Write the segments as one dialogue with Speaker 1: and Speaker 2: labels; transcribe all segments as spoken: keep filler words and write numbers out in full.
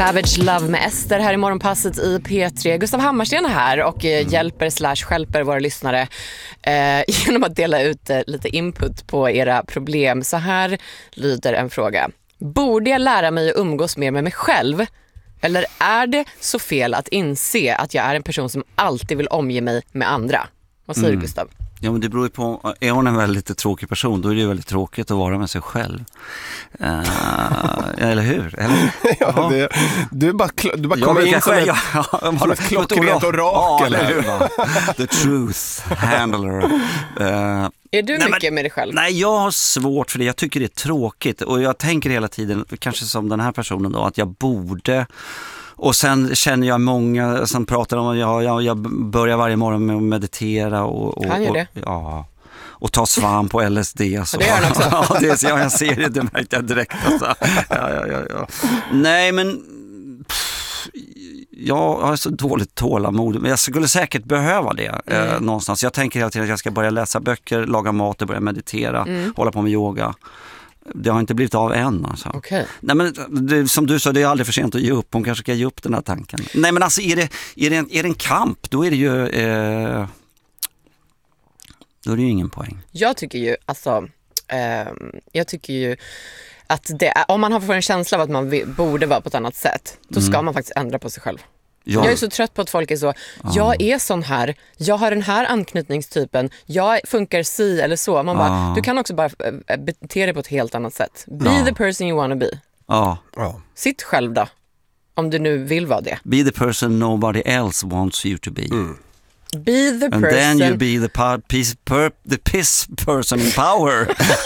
Speaker 1: Savage Love med Ester här i morgonpasset i P tre. Gustav Hammarsten är här och eh, hjälper slash hjälper våra lyssnare eh, genom att dela ut eh, lite input på era problem. Så här lyder en fråga. Borde jag lära mig att umgås mer med mig själv? Eller är det så fel att inse att jag är en person som alltid vill omge mig med andra? Vad säger mm. du, Gustav?
Speaker 2: Ja, men det beror ju på, är hon en väldigt tråkig person, då är det ju väldigt tråkigt att vara med sig själv. Uh, eller hur? Eller?
Speaker 3: Ja, det, du bara, du bara kommer in som ett, ja, ja, som ett klockrent orakel.
Speaker 2: Ja, the truth handler. Uh,
Speaker 1: är du
Speaker 2: nej,
Speaker 1: mycket
Speaker 2: men,
Speaker 1: med dig själv?
Speaker 2: Nej, jag har svårt för det. Jag tycker det är tråkigt. Och jag tänker hela tiden, kanske som den här personen då, att jag borde... Och sen känner jag många som pratar om att jag, jag, jag börjar varje morgon med att meditera. Och, och,
Speaker 1: Han gör det?
Speaker 2: Och, ja, och ta svamp på L S D. Så.
Speaker 1: Och det gör han också.
Speaker 2: Ja, det är, ja, jag ser det, det märkte jag direkt. Alltså. Ja, ja, ja, ja. Nej, men pff, jag har så dåligt tålamod. Men jag skulle säkert behöva det mm. eh, någonstans. Jag tänker hela tiden att jag ska börja läsa böcker, laga mat och börja meditera. Mm. Hålla på med yoga. Det har inte blivit av än alltså.
Speaker 1: Okay.
Speaker 2: Nej, men det, som du sa, det är aldrig för sent att ge upp. Hon kanske ska ge upp den här tanken. Nej, men alltså är det, är det, en, är det en kamp, då är det ju eh, då är det ju ingen poäng.
Speaker 1: Jag tycker ju alltså eh, jag tycker ju att det är, om man har fått en känsla av att man vill, borde vara på ett annat sätt, då ska mm. man faktiskt ändra på sig själv. Ja. Jag är så trött på att folk är så, ah. jag är sån här, jag har den här anknytningstypen, jag funkar si eller så. Man bara, ah. du kan också bara bete dig på ett helt annat sätt. Be ah. the person you wanna be.
Speaker 2: Ah.
Speaker 3: Ah.
Speaker 1: Sitt själv då, om du nu vill vara det.
Speaker 2: Be the person nobody else wants you to be.
Speaker 3: Mm.
Speaker 1: Be the person...
Speaker 2: And then you be the, pa- piece, per- the piss person in power.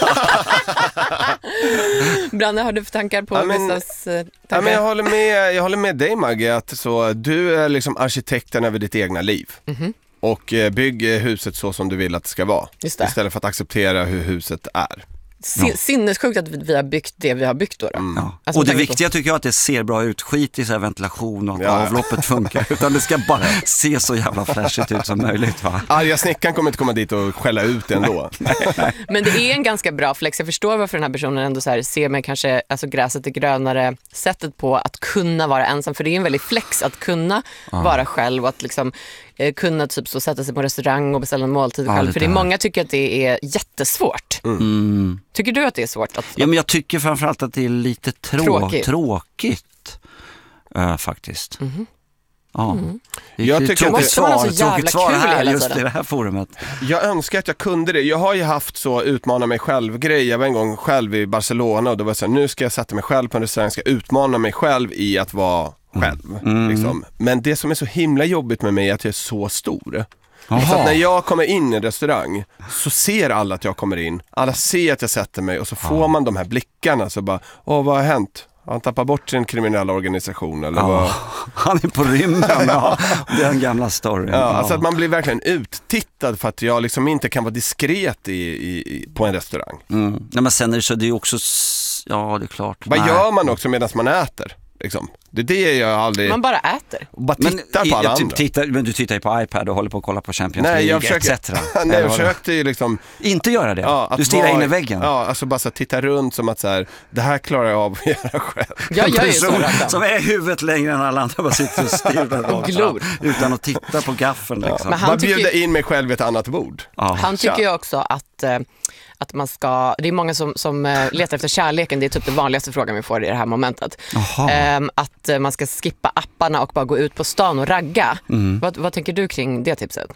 Speaker 1: Branne, har du för tankar på
Speaker 3: ja, men,
Speaker 1: Gustavs uh, tankar?
Speaker 3: Ja, men jag, håller med, jag håller med dig, Maggie, att så, du är liksom arkitekten över ditt egna liv. Mm-hmm. Och eh, bygg huset så som du vill att det ska vara.
Speaker 1: Just det.
Speaker 3: Istället för att acceptera hur huset är.
Speaker 1: Ja. Sinnessjukt att vi har byggt det vi har byggt då. då.
Speaker 2: Mm. Ja. Alltså, och det viktiga på... tycker jag att det ser bra ut. Skit i så här ventilation och att ja. avloppet funkar. Utan det ska bara se så jävla flashigt ut som möjligt, va?
Speaker 3: Arga snickaren kommer inte komma dit och skälla ut ändå.
Speaker 2: Nej, nej.
Speaker 1: Men det är en ganska bra flex. Jag förstår varför den här personen ändå så här ser med kanske alltså gräset är grönare sättet på att kunna vara ensam. För det är en väldigt flex att kunna ah. vara själv och att liksom kunna typ så sätta sig på restaurang och beställa en måltid själv. Ja, för det är många tycker att det är jättesvårt.
Speaker 2: Mm.
Speaker 1: Tycker du att det är svårt? Att,
Speaker 2: ja, men jag tycker framförallt att det är lite trå- tråkigt, tråkigt uh, faktiskt. Mm-hmm. Ja. Mm. Det är
Speaker 3: jag tycker
Speaker 2: tråkigt
Speaker 1: det
Speaker 2: svar,
Speaker 1: så
Speaker 2: tråkigt svar här just
Speaker 1: tiden.
Speaker 2: i det här forumet.
Speaker 3: Jag önskar att jag kunde det. Jag har ju haft så utmana mig själv-grej. Jag var en gång själv i Barcelona och då var det så här, nu ska jag sätta mig själv på en restaurang, ska utmana mig själv i att vara själv. Mm. Liksom. Men det som är så himla jobbigt med mig är att jag är så stor. Aha. Så att när jag kommer in i en restaurang så ser alla att jag kommer in. Alla ser att jag sätter mig och så får ja. man de här blickarna så bara, åh, vad har hänt? Han tappar bort sin kriminella organisation eller
Speaker 2: ja.
Speaker 3: vad?
Speaker 2: Han är på rymmen, ja. Det är en gamla story.
Speaker 3: Ja, alltså att man blir verkligen uttittad för att jag liksom inte kan vara diskret i, i, på en restaurang.
Speaker 2: Mm. Nej, men sen är det så, det är också, ja, det är klart.
Speaker 3: Vad
Speaker 2: Nej.
Speaker 3: gör man också medan man äter? Liksom. Det är det jag aldrig...
Speaker 1: Man bara äter.
Speaker 3: Bara tittar men, på alla
Speaker 2: jag,
Speaker 3: andra.
Speaker 2: Tittar, men du tittar ju på iPad och håller på att kolla på Champions
Speaker 3: Nej,
Speaker 2: League,
Speaker 3: jag försöker,
Speaker 2: et cetera.
Speaker 3: Nej, jag försökte ju liksom...
Speaker 2: Inte göra det?
Speaker 3: Ja,
Speaker 2: du stirrar in i väggen?
Speaker 3: Ja, alltså bara så titta runt som att så här, det här klarar jag av att göra själv.
Speaker 1: Jag gör ju så rätt.
Speaker 2: Som är huvudet längre än alla andra, bara sitter och stirrar och glor. Utan att titta på gaffeln. Liksom.
Speaker 3: Ja, men han bara bjuda in mig själv i ett annat bord.
Speaker 1: Ja. Han tycker ju också att... Eh, att man ska, det är många som, som letar efter kärleken. Det är typ den vanligaste frågan vi får i det här momentet. Um, att man ska skippa apparna och bara gå ut på stan och ragga. Mm. Vad, vad tänker du kring det tipset?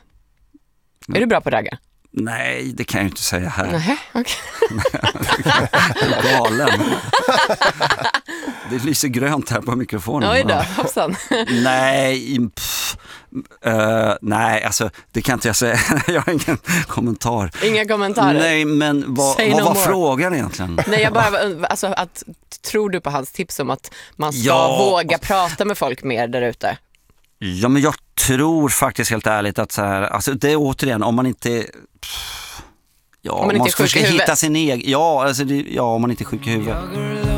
Speaker 1: Mm. Är du bra på att ragga?
Speaker 2: Nej, det kan jag inte säga här.
Speaker 1: Nej, okej.
Speaker 2: Okay. Galen. Det lyser grönt här på mikrofonen.
Speaker 1: Oj då, hoppsan.
Speaker 2: Nej, pff, uh, nej, alltså det kan inte jag säga. Jag har ingen kommentar.
Speaker 1: Inga kommentarer?
Speaker 2: Nej, men vad, vad
Speaker 1: no
Speaker 2: var
Speaker 1: more.
Speaker 2: frågan egentligen?
Speaker 1: Nej, jag bara, alltså att, tror du på hans tips om att man ska
Speaker 2: ja.
Speaker 1: våga prata med folk mer där ute?
Speaker 2: Ja, men jag tror faktiskt helt ärligt att så här, alltså det är återigen, om man inte... Pff, ja, om man, man inte ska försöka hitta sin egen... Ja, alltså det, ja, om man inte är sjuk i huvudet.